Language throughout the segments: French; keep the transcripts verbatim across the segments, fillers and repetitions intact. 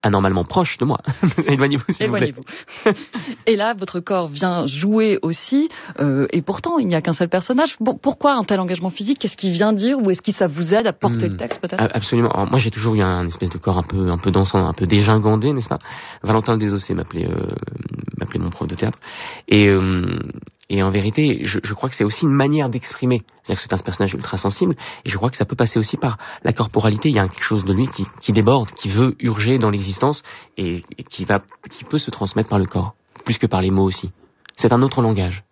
anormalement proche de moi. Éloignez-vous, s'il Éloignez-vous. vous plaît. Et là, votre corps vient jouer aussi, euh, et pourtant, il n'y a qu'un seul personnage. Bon, pourquoi un tel engagement physique? Qu'est-ce qu'il vient dire? Ou est-ce que ça vous aide à porter mmh, le texte, peut-être? Absolument. Alors, moi, j'ai toujours eu un espèce de corps un peu, un peu dansant, un peu dégingandé, n'est-ce pas? Valentin Desossé m'appelait, euh, m'appelait mon prof de théâtre. Et, euh, et en vérité, je, je crois que c'est aussi une manière d'exprimer. C'est-à-dire que c'est un personnage ultra sensible, et je crois que ça peut passer aussi par la corporalité. Il y a quelque chose de lui qui, qui déborde, qui veut urger dans l'existence, et, et qui va, qui peut se transmettre par le corps, plus que par les mots aussi. C'est un autre langage.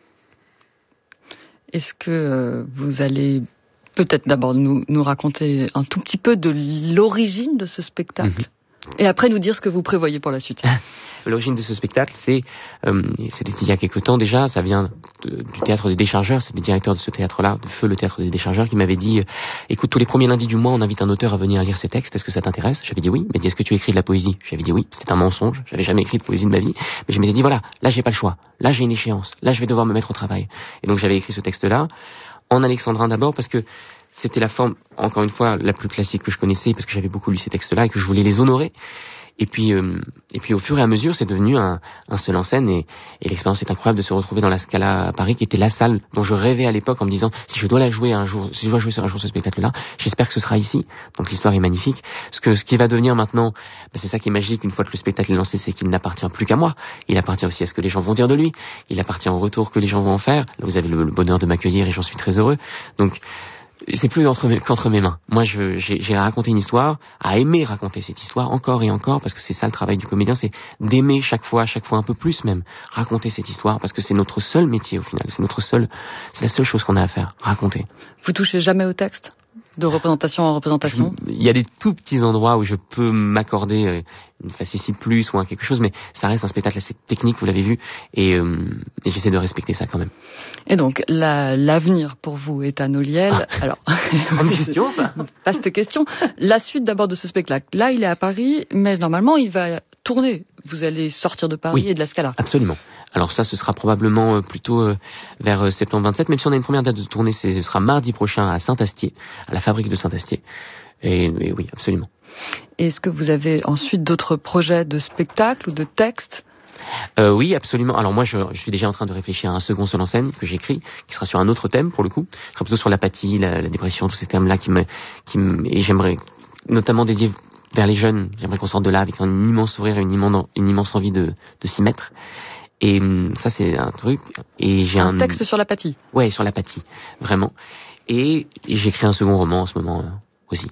Est-ce que euh, vous allez peut-être d'abord nous, nous raconter un tout petit peu de l'origine de ce spectacle? Mmh. Et après nous dire ce que vous prévoyez pour la suite. L'origine de ce spectacle, c'est, euh, c'était il y a quelque temps déjà, ça vient de, du théâtre des Déchargeurs, c'est le directeur de ce théâtre-là, de Feu, le théâtre des Déchargeurs, qui m'avait dit, euh, écoute, tous les premiers lundis du mois, on invite un auteur à venir lire ses textes, est-ce que ça t'intéresse? J'avais dit oui. Il m'a dit, est-ce que tu écris de la poésie? J'avais dit oui, c'était un mensonge, j'avais jamais écrit de poésie de ma vie, mais je m'étais dit, voilà, là j'ai pas le choix, là j'ai une échéance, là je vais devoir me mettre au travail. Et donc j'avais écrit ce texte-là, en alexandrin d'abord, parce que c'était la forme, encore une fois, la plus classique que je connaissais, parce que j'avais beaucoup lu ces textes-là et que je voulais les honorer. Et puis, euh, et puis au fur et à mesure, c'est devenu un, un seul en scène, et, et l'expérience est incroyable de se retrouver dans la Scala à Paris, qui était la salle dont je rêvais à l'époque, en me disant, si je dois la jouer un jour, si je dois jouer un jour ce spectacle-là, j'espère que ce sera ici. Donc l'histoire est magnifique. Ce que, ce qui va devenir maintenant, ben c'est ça qui est magique une fois que le spectacle est lancé, c'est qu'il n'appartient plus qu'à moi. Il appartient aussi à ce que les gens vont dire de lui. Il appartient au retour que les gens vont en faire. Là, vous avez le, le bonheur de m'accueillir et j'en suis très heureux. Donc, c'est plus entre mes, qu'entre mes mains. Moi, je, j'ai, j'ai raconté une histoire, à aimer raconter cette histoire encore et encore, parce que c'est ça le travail du comédien, c'est d'aimer chaque fois, chaque fois un peu plus même, raconter cette histoire, parce que c'est notre seul métier au final, c'est notre seul, c'est la seule chose qu'on a à faire, raconter. Vous touchez jamais au texte, de représentation en représentation? Il y a des tout petits endroits où je peux m'accorder une facétie de plus ou un quelque chose, mais ça reste un spectacle assez technique, vous l'avez vu, et, euh, et j'essaie de respecter ça quand même. Et donc, la, l'avenir pour vous est à Noliel. Ah. Alors, une question, ça. Vaste question. La suite d'abord de ce spectacle. Là, il est à Paris, mais normalement, il va tourner. Vous allez sortir de Paris oui, et de la Scala. Absolument. Alors ça, ce sera probablement plutôt euh, vers euh, septembre vingt-sept, même si on a une première date de tournée, c'est, ce sera mardi prochain à Saint-Astier, à la fabrique de Saint-Astier. Et, et oui, absolument. Est-ce que vous avez ensuite d'autres projets de spectacle ou de texte? Euh, oui, absolument. Alors moi, je, je suis déjà en train de réfléchir à un second seul en scène que j'écris, qui sera sur un autre thème pour le coup, qui sera plutôt sur l'apathie, la, la dépression, tous ces thèmes-là qui me, qui me, et j'aimerais notamment dédier vers les jeunes. J'aimerais qu'on sorte de là avec un immense sourire et une immense, une immense envie de, de s'y mettre. Et ça, c'est un truc. Et j'ai un, un texte sur l'apathie. Ouais, sur l'apathie, vraiment. Et, et j'écris un second roman en ce moment euh, aussi.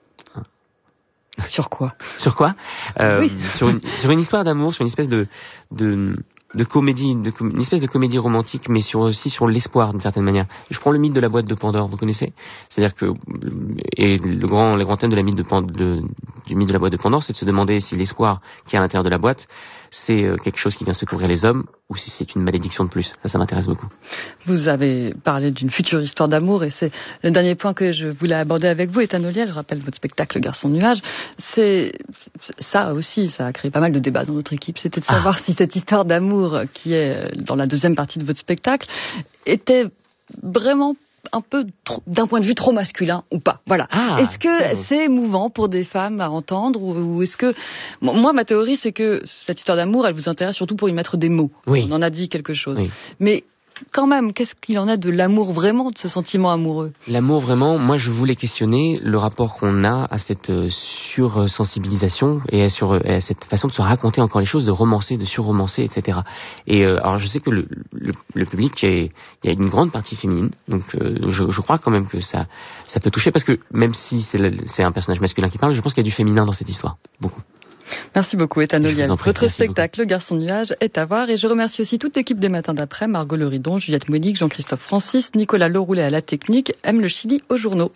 Sur quoi? Sur quoi euh, oui. sur, une, sur une histoire d'amour, sur une espèce de de, de comédie, de, une espèce de comédie romantique, mais sur aussi sur l'espoir d'une certaine manière. Je prends le mythe de la boîte de Pandore, vous connaissez? C'est-à-dire que et le grand le grand thème de la mythe de, de du mythe de la boîte de Pandore, c'est de se demander si l'espoir qui est à l'intérieur de la boîte, c'est quelque chose qui vient secourir les hommes ou si c'est une malédiction de plus. Ça, ça m'intéresse beaucoup. Vous avez parlé d'une future histoire d'amour et c'est le dernier point que je voulais aborder avec vous, est à Noliel. Je rappelle votre spectacle Garçon de nuage. C'est ça aussi, ça a créé pas mal de débats dans notre équipe. C'était de savoir ah. si cette histoire d'amour qui est dans la deuxième partie de votre spectacle était vraiment un peu trop, d'un point de vue trop masculin ou pas. Voilà. Ah, est-ce que c'est, c'est émouvant pour des femmes à entendre ou, ou est-ce que moi ma théorie c'est que cette histoire d'amour elle vous intéresse surtout pour y mettre des mots. Oui. On en a dit quelque chose. Oui. Mais quand même, qu'est-ce qu'il en est de l'amour vraiment, de ce sentiment amoureux? L'amour vraiment, moi je voulais questionner le rapport qu'on a à cette euh, sursensibilisation et à, sur, euh, à cette façon de se raconter encore les choses, de romancer, de surromancer, et cetera. Et euh, alors je sais que le, le, le public, est, il y a une grande partie féminine, donc euh, je, je crois quand même que ça, ça peut toucher, parce que même si c'est, le, c'est un personnage masculin qui parle, je pense qu'il y a du féminin dans cette histoire, beaucoup. Merci beaucoup, Ethan Noliel. Votre spectacle, Le Garçon de nuage, est à voir. Et je remercie aussi toute l'équipe des Matins d'après, Margot Leridon, Juliette Monique, Jean-Christophe Francis, Nicolas Leroulet à la technique, M. Le Chili aux journaux.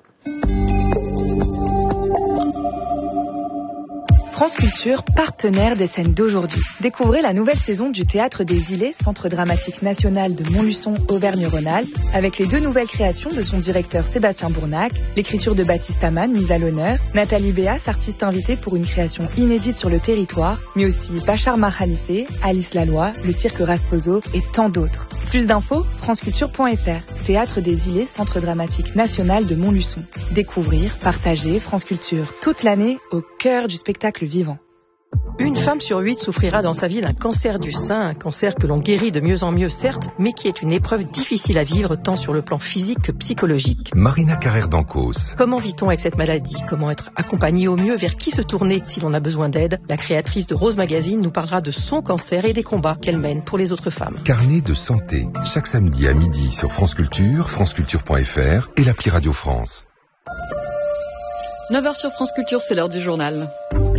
France Culture, partenaire des scènes d'aujourd'hui. Découvrez la nouvelle saison du Théâtre des Îlets, Centre dramatique national de Montluçon, Auvergne-Rhône-Alpes, avec les deux nouvelles créations de son directeur Sébastien Bournac, l'écriture de Baptiste Amann, mise à l'honneur, Nathalie Béas, artiste invitée pour une création inédite sur le territoire, mais aussi Bachar Mahalife, Alice Laloy, le cirque Rasposo et tant d'autres. Plus d'infos, franceculture point f r. Théâtre des Îlets, Centre dramatique national de Montluçon. Découvrir, partager France Culture toute l'année au cœur du spectacle vivant. Une femme sur huit souffrira dans sa vie d'un cancer du sein, un cancer que l'on guérit de mieux en mieux certes, mais qui est une épreuve difficile à vivre tant sur le plan physique que psychologique. Marina Carrère d'Ancos. Comment vit-on avec cette maladie? Comment être accompagné au mieux? Vers qui se tourner si l'on a besoin d'aide? La créatrice de Rose Magazine nous parlera de son cancer et des combats qu'elle mène pour les autres femmes. Carnet de santé, chaque samedi à midi sur France Culture, franceculture point f r et l'appli Radio France. neuf heures sur France Culture, c'est l'heure du journal.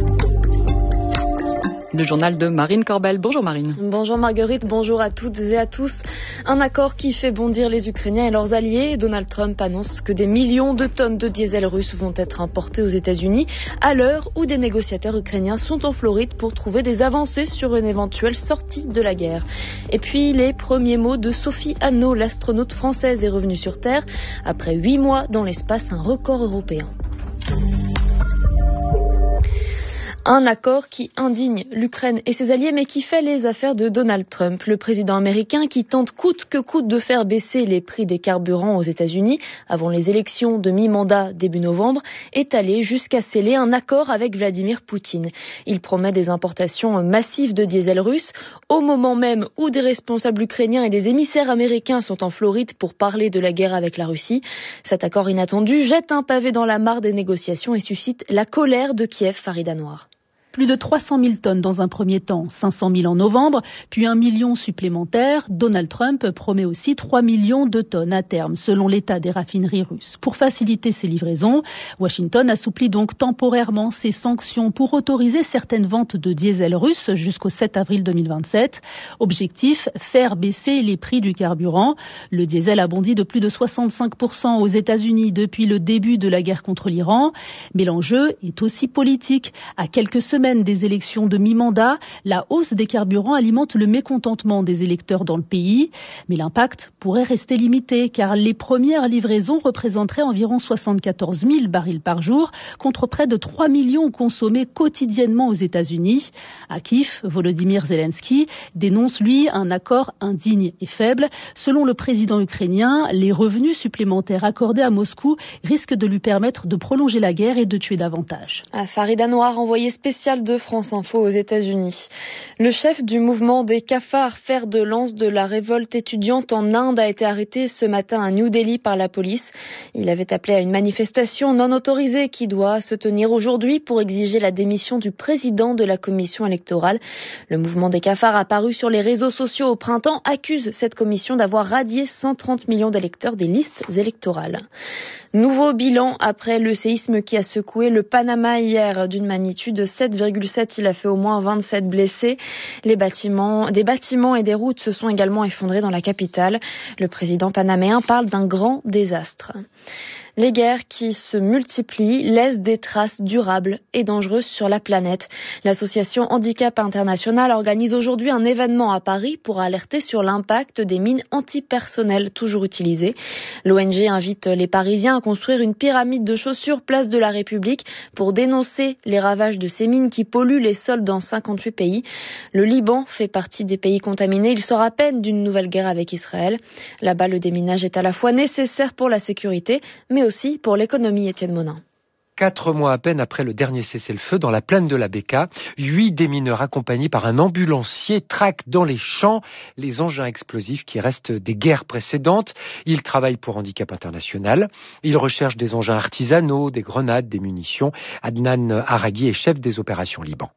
Le journal de Marine Corbel. Bonjour Marine. Bonjour Marguerite, bonjour à toutes et à tous. Un accord qui fait bondir les Ukrainiens et leurs alliés. Donald Trump annonce que des millions de tonnes de diesel russe vont être importées aux États-Unis à l'heure où des négociateurs ukrainiens sont en Floride pour trouver des avancées sur une éventuelle sortie de la guerre. Et puis les premiers mots de Sophie Annaud, l'astronaute française est revenue sur Terre après huit mois dans l'espace, un record européen. Un accord qui indigne l'Ukraine et ses alliés, mais qui fait les affaires de Donald Trump, le président américain qui tente coûte que coûte de faire baisser les prix des carburants aux États-Unis avant les élections de mi-mandat début novembre, est allé jusqu'à sceller un accord avec Vladimir Poutine. Il promet des importations massives de diesel russe au moment même où des responsables ukrainiens et des émissaires américains sont en Floride pour parler de la guerre avec la Russie. Cet accord inattendu jette un pavé dans la mare des négociations et suscite la colère de Kiev, Farida Noir. Plus de trois cent mille tonnes dans un premier temps, cinq cent mille en novembre, puis un million supplémentaire. Donald Trump promet aussi trois millions de tonnes à terme, selon l'état des raffineries russes. Pour faciliter ces livraisons, Washington assouplit donc temporairement ses sanctions pour autoriser certaines ventes de diesel russe jusqu'au sept avril deux mille vingt-sept. Objectif, faire baisser les prix du carburant. Le diesel a bondi de plus de soixante-cinq pour cent aux États-Unis depuis le début de la guerre contre l'Iran. Mais l'enjeu est aussi politique. À quelques semaines des élections de mi-mandat, la hausse des carburants alimente le mécontentement des électeurs dans le pays. Mais l'impact pourrait rester limité car les premières livraisons représenteraient environ soixante-quatorze mille barils par jour contre près de trois millions consommés quotidiennement aux États-Unis. À Kiev, Volodymyr Zelensky dénonce lui un accord indigne et faible. Selon le président ukrainien, les revenus supplémentaires accordés à Moscou risquent de lui permettre de prolonger la guerre et de tuer davantage. À Farida Noir, envoyé spécial de France Info aux États-Unis. Le chef du mouvement des cafards, fer de lance de la révolte étudiante en Inde, a été arrêté ce matin à New Delhi par la police. Il avait appelé à une manifestation non autorisée qui doit se tenir aujourd'hui pour exiger la démission du président de la commission électorale. Le mouvement des cafards, apparu sur les réseaux sociaux au printemps, accuse cette commission d'avoir radié cent trente millions d'électeurs des listes électorales. Nouveau bilan après le séisme qui a secoué le Panama hier d'une magnitude sept virgule sept. Il a fait au moins vingt-sept blessés. Les bâtiments, des bâtiments et des routes se sont également effondrés dans la capitale. Le président panaméen parle d'un grand désastre. Les guerres qui se multiplient laissent des traces durables et dangereuses sur la planète. L'association Handicap International organise aujourd'hui un événement à Paris pour alerter sur l'impact des mines antipersonnelles toujours utilisées. L'O N G invite les Parisiens à construire une pyramide de chaussures place de la République pour dénoncer les ravages de ces mines qui polluent les sols dans cinquante-huit pays. Le Liban fait partie des pays contaminés. Il sort à peine d'une nouvelle guerre avec Israël. Là-bas, le déminage est à la fois nécessaire pour la sécurité, mais aussi pour l'économie. Étienne Monin. Quatre mois à peine après le dernier cessez-le-feu dans la plaine de la Bekaa, huit démineurs accompagnés par un ambulancier traquent dans les champs les engins explosifs qui restent des guerres précédentes. Ils travaillent pour Handicap International. Ils recherchent des engins artisanaux, des grenades, des munitions. Adnan Araghi est chef des opérations Liban.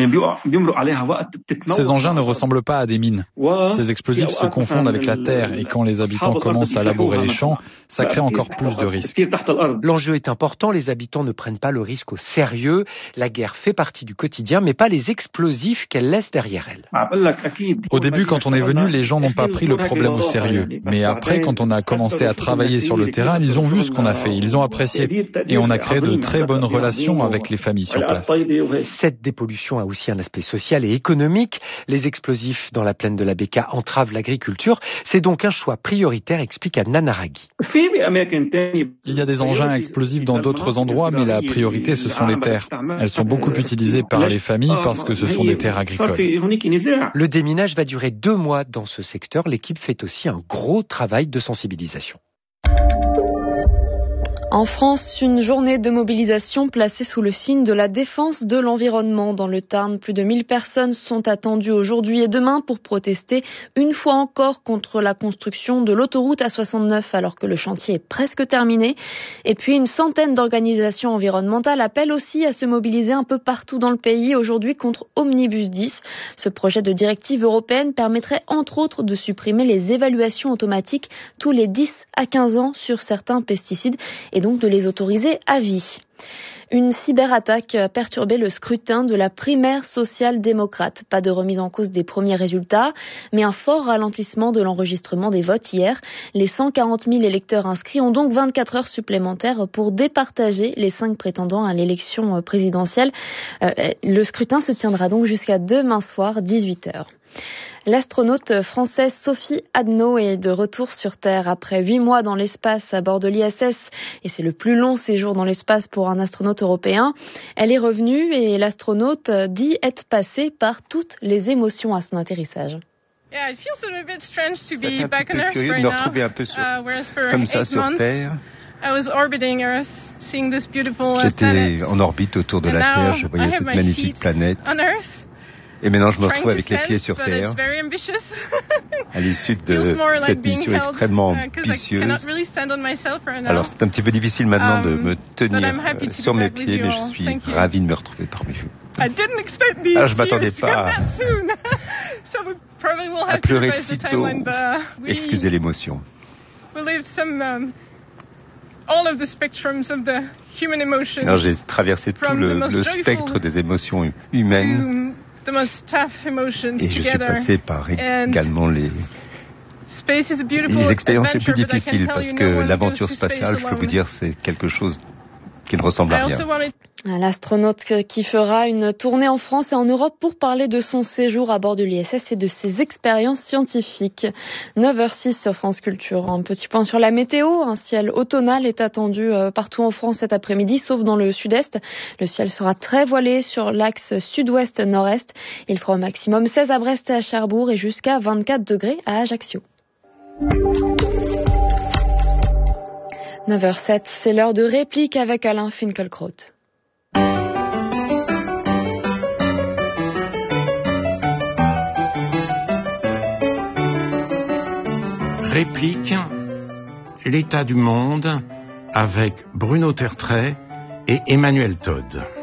Ces engins ne ressemblent pas à des mines. Ces explosifs se confondent avec la terre et quand les habitants commencent à labourer les champs, ça crée encore plus de risques. L'enjeu est important, les habitants ne prennent pas le risque au sérieux. La guerre fait partie du quotidien, mais pas les explosifs qu'elle laisse derrière elle. Au début, quand on est venu, les gens n'ont pas pris le problème au sérieux. Mais après, quand on a commencé à travailler sur le terrain, ils ont vu ce qu'on a fait, ils ont apprécié. Et on a créé de très bonnes relations avec les familles sur place. Cette dépollution a aussi un aspect social et économique. Les explosifs dans la plaine de la Bekaa entravent l'agriculture. C'est donc un choix prioritaire, explique Adnan Araghi. Il y a des engins explosifs dans d'autres endroits, mais mais la priorité, ce sont les terres. Elles sont beaucoup utilisées par les familles parce que ce sont des terres agricoles. Le déminage va durer deux mois dans ce secteur. L'équipe fait aussi un gros travail de sensibilisation. En France, une journée de mobilisation placée sous le signe de la défense de l'environnement. Dans le Tarn, plus de mille personnes sont attendues aujourd'hui et demain pour protester une fois encore contre la construction de l'autoroute A soixante-neuf alors que le chantier est presque terminé. Et puis une centaine d'organisations environnementales appellent aussi à se mobiliser un peu partout dans le pays aujourd'hui contre Omnibus dix. Ce projet de directive européenne permettrait entre autres de supprimer les évaluations automatiques tous les dix à quinze ans sur certains pesticides et donc de les autoriser à vie. Une cyberattaque a perturbé le scrutin de la primaire social-démocrate. Pas de remise en cause des premiers résultats, mais un fort ralentissement de l'enregistrement des votes hier. Les cent quarante mille électeurs inscrits ont donc vingt-quatre heures supplémentaires pour départager les cinq prétendants à l'élection présidentielle. Le scrutin se tiendra donc jusqu'à demain soir, dix-huit heures. L'astronaute française Sophie Adno est de retour sur Terre après huit mois dans l'espace à bord de l'I S S et c'est le plus long séjour dans l'espace pour un astronaute européen. Elle est revenue et l'astronaute dit être passée par toutes les émotions à son atterrissage. C'est un petit peu curieux de me retrouver un peu sur, comme ça sur Terre. J'étais en orbite autour de la Terre, je voyais cette magnifique planète. Et maintenant, je me retrouve avec les pieds sur terre, à l'issue de cette mission extrêmement ambitieuse. Alors, c'est un petit peu difficile maintenant de me tenir sur mes pieds, mais je suis ravi de me retrouver parmi vous. Alors, je ne m'attendais pas à, à pleurer de sitôt. Excusez l'émotion. Alors, j'ai traversé tout le, le spectre des émotions humaines. Et je suis passé par également les, les expériences les plus difficiles parce que l'aventure spatiale, je peux vous dire, c'est quelque chose qui ne ressemble à rien. L'astronaute qui fera une tournée en France et en Europe pour parler de son séjour à bord de l'I S S et de ses expériences scientifiques. neuf heures six sur France Culture. Un petit point sur la météo. Un ciel automnal est attendu partout en France cet après-midi, sauf dans le sud-est. Le ciel sera très voilé sur l'axe sud-ouest-nord-est. Il fera au maximum seize à Brest et à Cherbourg et jusqu'à vingt-quatre degrés à Ajaccio. neuf heures sept, c'est l'heure de réplique avec Alain Finkielkraut. Réplique, l'état du monde avec Bruno Tertrais et Emmanuel Todd.